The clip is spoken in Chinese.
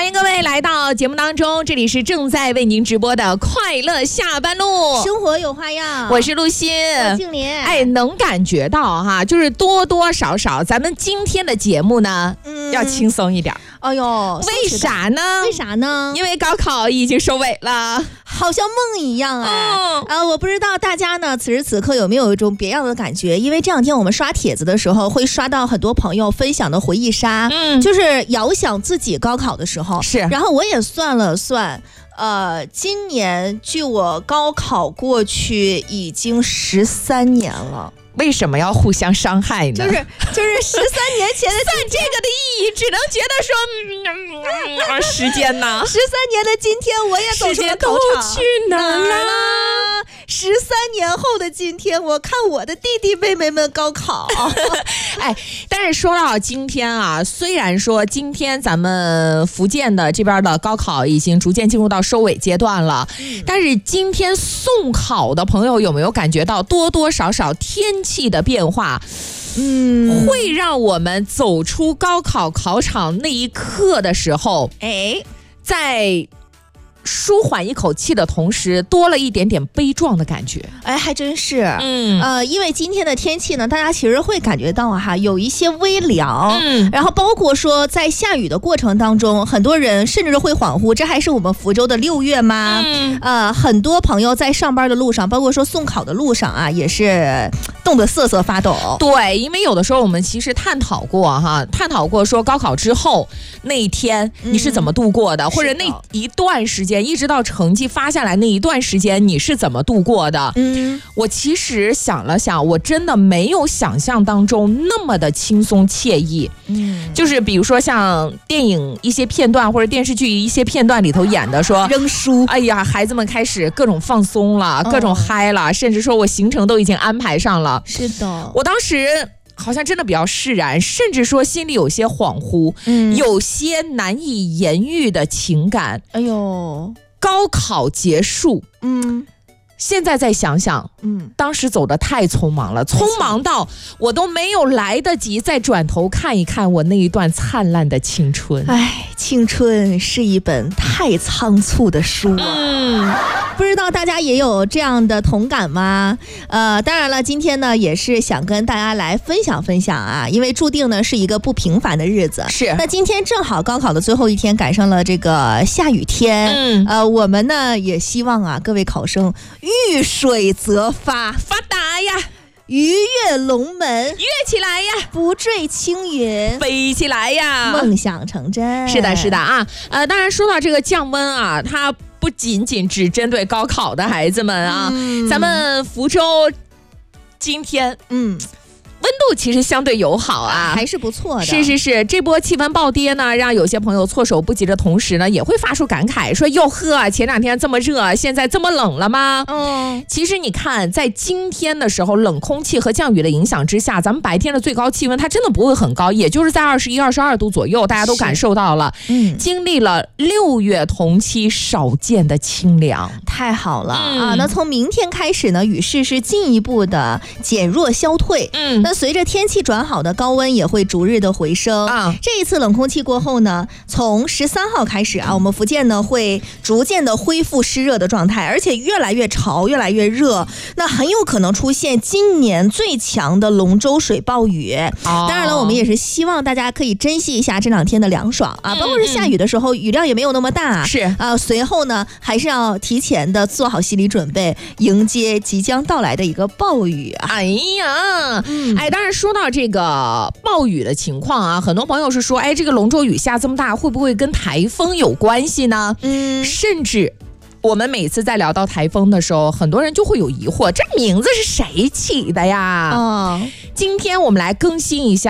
欢迎各位来到节目当中，这里是正在为您直播的快乐下班路， 生活有花样。 我是陆欣， 我静莲。 能感觉到哈，就是多多少少咱们今天的节目呢，要轻松一点。 哎呦， 为啥呢？ 为啥呢？ 因为高考已经收尾了， 好像梦一样我不知道大家呢此时此刻有没有一种别样的感觉？因为这两天我们刷帖子的时候，会刷到很多朋友分享的回忆杀，就是遥想自己高考的时候。 是， 然后我也算了算。今年距我高考过去已经13年了。 为什么要互相伤害呢？ 就是13年前的算这个的意义，只能觉得说，时间呢 ？13年的今天，我也走出了考场。 时间都去哪儿了 ？13年后的今天，我看我的弟弟妹妹们高考。 但是说到今天啊，虽然说今天咱们福建的这边的高考已经逐渐进入到收尾阶段了，但是今天送考的朋友有没有感觉到多多少少天气的变化？会让我们走出高考考场那一刻的时候，在舒缓一口气的同时，多了一点点悲壮的感觉。 还真是。因为今天的天气呢，大家其实会感觉到有一些微凉。然后包括说在下雨的过程当中，很多人甚至会恍惚，这还是我们福州的6月吗？很多朋友在上班的路上，包括说送考的路上也是冻得瑟瑟发抖。 对，因为有的时候我们其实探讨过说高考之后那一天你是怎么度过的，或者那一段时间一直到成绩发下来那一段时间你是怎么度过的。我其实想了想，我真的没有想象当中那么的轻松惬意。就是比如说像电影一些片段或者电视剧一些片段里头演的说扔书， 哎呀，孩子们开始各种放松了，各种嗨了，甚至说我行程都已经安排上了。 是的， 我当时好像真的比较释然，甚至说心里有些恍惚，有些难以言喻的情感。高考结束，现在再想想，当时走得太匆忙了，匆忙到我都没有来得及再转头看一看我那一段灿烂的青春。 青春是一本太仓促的书不知道大家也有这样的同感吗？当然了，今天呢也是想跟大家来分享分享因为注定呢是一个不平凡的日子。 是， 那今天正好高考的最后一天，赶上了这个下雨天。我们呢也希望各位考生遇水则发， 发达呀， 鱼跃龙门， 跃起来呀， 不坠青云， 飞起来呀， 梦想成真。 是的，是的当然说到这个降温它不仅仅只针对高考的孩子们咱们福州今天温度其实相对友好还是不错的。 是，这波气温暴跌呢，让有些朋友措手不及的同时呢，也会发出感慨，说哟呵，前2天这么热，现在这么冷了吗？其实你看，在今天的时候，冷空气和降雨的影响之下，咱们白天的最高气温它真的不会很高，也就是在21、22度左右，大家都感受到了。经历了6月同期少见的清凉， 太好了那从明天开始呢，雨势是进一步的减弱消退。那随着天气转好的高温也会逐日的回升。这一次冷空气过后呢，从13号开始我们福建呢会逐渐的恢复湿热的状态，而且越来越潮，越来越热。那很有可能出现今年最强的龙舟水暴雨。当然了，我们也是希望大家可以珍惜一下这2天的凉爽包括是下雨的时候雨量也没有那么大。 是随后呢还是要提前的做好心理准备，迎接即将到来的一个暴雨。 当然说到这个暴雨的情况很多朋友是说，这个龙舟雨下这么大，会不会跟台风有关系呢？甚至我们每次在聊到台风的时候，很多人就会有疑惑，这名字是谁起的呀？今天我们来更新一下